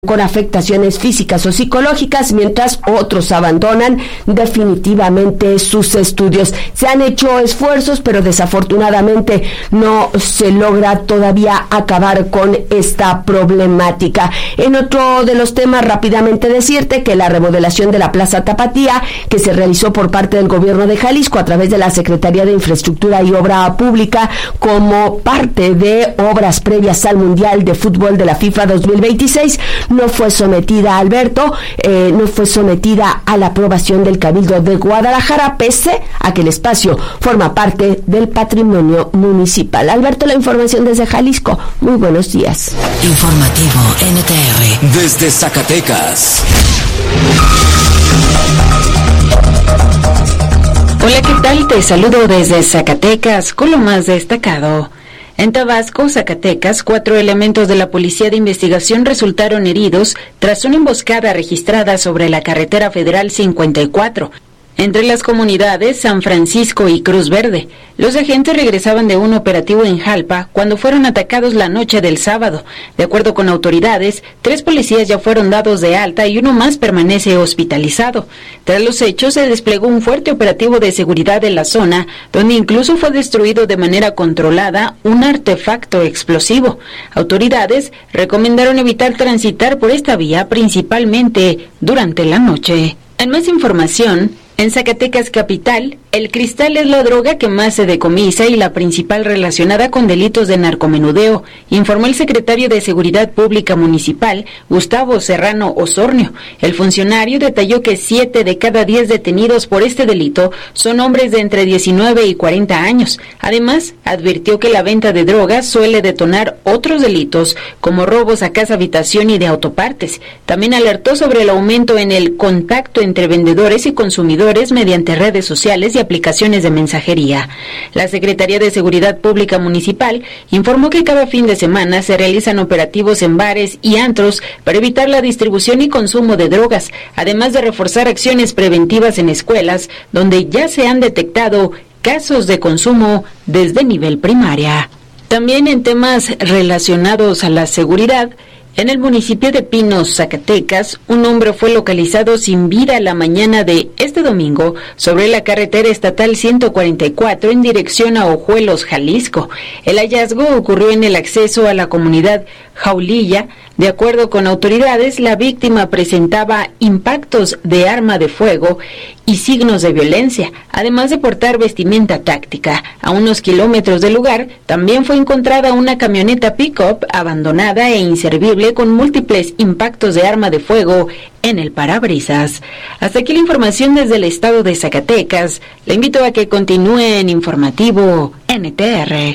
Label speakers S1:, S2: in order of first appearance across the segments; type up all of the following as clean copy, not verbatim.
S1: con afectaciones físicas o psicológicas, mientras otros abandonan definitivamente sus estudios. Se han hecho esfuerzos, pero desafortunadamente no se logra todavía acabar con esta problemática. En otro de los temas, rápidamente decirte que la remodelación de la Plaza Tapatía, que se realizó por parte del gobierno de Jalisco a través de la Secretaría de Infraestructura y Obra Pública como parte de obras previas al Mundial de Fútbol de la FIFA 2026, no fue sometida, Alberto, no fue sometida a la aprobación del Cabildo de Guadalajara, pese a que el espacio forma parte del patrimonio municipal. Alberto, la información desde Jalisco. Muy buenos días.
S2: Informativo NTR desde Zacatecas.
S3: Hola, ¿qué tal? Te saludo desde Zacatecas con lo más destacado. En Tabasco, Zacatecas, 4 elementos de la Policía de Investigación resultaron heridos tras una emboscada registrada sobre la carretera federal 54. Entre las comunidades San Francisco y Cruz Verde, los agentes regresaban de un operativo en Jalpa cuando fueron atacados la noche del sábado. De acuerdo con autoridades, 3 policías ya fueron dados de alta y uno más permanece hospitalizado. Tras los hechos, se desplegó un fuerte operativo de seguridad en la zona, donde incluso fue destruido de manera controlada un artefacto explosivo. Autoridades recomendaron evitar transitar por esta vía, principalmente durante la noche. En más información, en Zacatecas capital, el cristal es la droga que más se decomisa y la principal relacionada con delitos de narcomenudeo, informó el secretario de Seguridad Pública Municipal, Gustavo Serrano Osornio. El funcionario detalló que 7 de cada 10 detenidos por este delito son hombres de entre 19 y 40 años. Además, advirtió que la venta de drogas suele detonar otros delitos, como robos a casa habitación y de autopartes. También alertó sobre el aumento en el contacto entre vendedores y consumidores mediante redes sociales y aplicaciones de mensajería. La Secretaría de Seguridad Pública Municipal informó que cada fin de semana se realizan operativos en bares y antros para evitar la distribución y consumo de drogas, además de reforzar acciones preventivas en escuelas, donde ya se han detectado casos de consumo desde nivel primaria. También en temas relacionados a la seguridad, en el municipio de Pinos, Zacatecas, un hombre fue localizado sin vida la mañana de este domingo sobre la carretera estatal 144 en dirección a Ojuelos, Jalisco. El hallazgo ocurrió en el acceso a la comunidad Jaulilla. De acuerdo con autoridades, la víctima presentaba impactos de arma de fuego y signos de violencia, además de portar vestimenta táctica. A unos kilómetros del lugar, también fue encontrada una camioneta pick-up abandonada e inservible con múltiples impactos de arma de fuego en el parabrisas. Hasta aquí la información desde el estado de Zacatecas. Le invito a que continúe en Informativo NTR.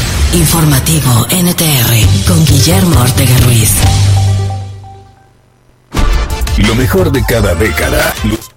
S2: Informativo NTR con Guillermo Ortega Ruiz.
S4: Lo mejor de cada década.